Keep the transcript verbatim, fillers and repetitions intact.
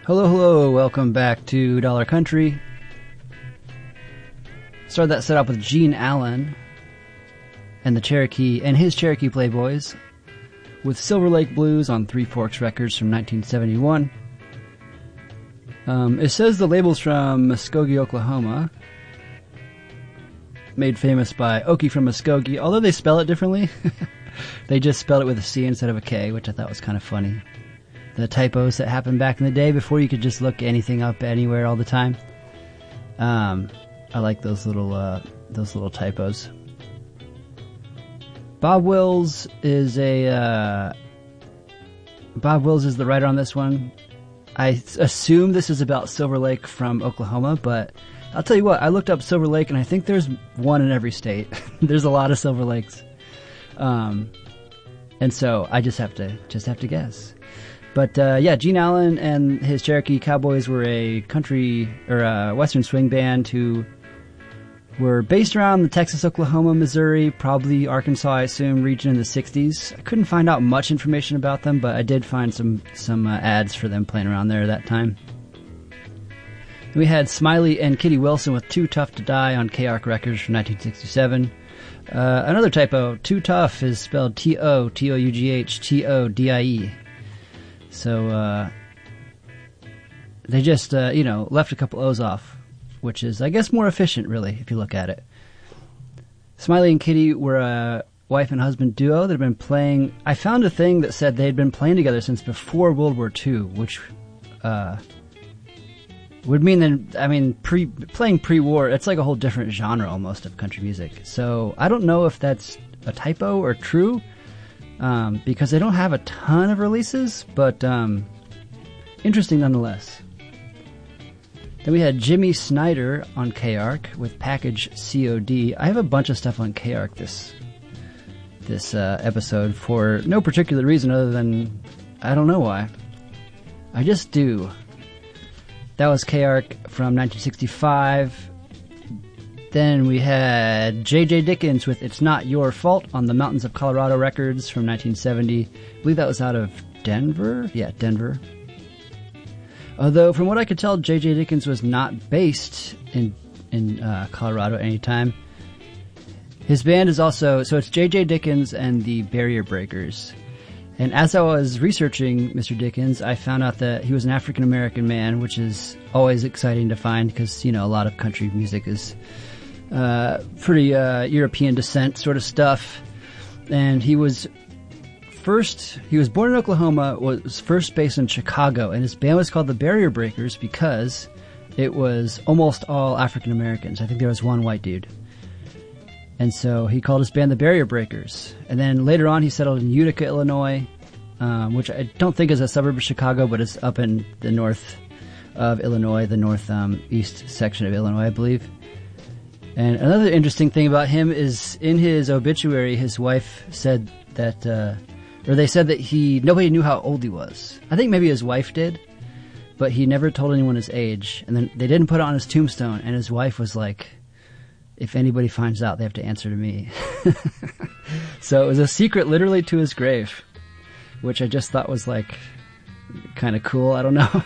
Hello, hello, welcome back to Dollar Country. Started that set up with Gene Allen and the Cherokee and his Cherokee Playboys with Silver Lake Blues on Three Forks Records from nineteen seventy-one. Um, it says the label's from Muskogee, Oklahoma. Made famous by Okie from Muskogee, although they spell it differently. They just spelled it with a C instead of a K, which I thought was kind of funny. The typos that happened back in the day before you could just look anything up anywhere all the time. Um, I like those little uh, those little typos. Bob Wills is a uh, Bob Wills is the writer on this one. I assume this is about Silver Lake from Oklahoma, but I'll tell you what, I looked up Silver Lake and I think there's one in every state. There's a lot of Silver Lakes. Um, and so I just have to just have to guess. But uh, yeah, Gene Allen and his Cherokee Cowboys were a country or a western swing band who were based around the Texas, Oklahoma, Missouri, probably Arkansas, I assume, region in the sixties. I couldn't find out much information about them, but I did find some some uh, ads for them playing around there that time. We had Smiley and Kitty Wilson with Too Tough to Die on K-Ark Records from nineteen sixty-seven. Uh, another typo, Too Tough is spelled T O T O U G H T O D I E. So, uh, they just, uh, you know, left a couple O's off, which is, I guess, more efficient, really, if you look at it. Smiley and Kitty were a wife and husband duo that had been playing. I found a thing that said they had been playing together since before World War Two, which, uh, would mean that, I mean, pre, playing pre-war, it's like a whole different genre almost of country music. So, I don't know if that's a typo or true. Um, because they don't have a ton of releases, but um, interesting nonetheless. Then we had Jimmy Snyder on K-Ark with Package C O D. I have a bunch of stuff on K-Ark this this uh, episode for no particular reason other than I don't know why. I just do. That was K-Ark from nineteen sixty-five. Then we had J J Dickens with It's Not Your Fault on the Mountains of Colorado Records from nineteen seventy. I believe that was out of Denver? Yeah, Denver. Although, from what I could tell, J J Dickens was not based in in uh, Colorado at any time. His band is also... So it's J J Dickens and the Barrier Breakers. And as I was researching Mister Dickens, I found out that he was an African-American man, which is always exciting to find because, you know, a lot of country music is... Uh, pretty uh, European descent sort of stuff. And he was first, he was born in Oklahoma, was first based in Chicago, and his band was called the Barrier Breakers because it was almost all African Americans. I think there was one white dude. And so he called his band the Barrier Breakers. And then later on he settled in Utica, Illinois, um, which I don't think is a suburb of Chicago, but it's up in the north of Illinois, the north um, east section of Illinois, I believe. And another interesting thing about him is in his obituary, his wife said that, uh, or they said that he, nobody knew how old he was. I think maybe his wife did, but he never told anyone his age. And then they didn't put it on his tombstone, and his wife was like, if anybody finds out, they have to answer to me. So it was a secret literally to his grave, which I just thought was like kind of cool. I don't know.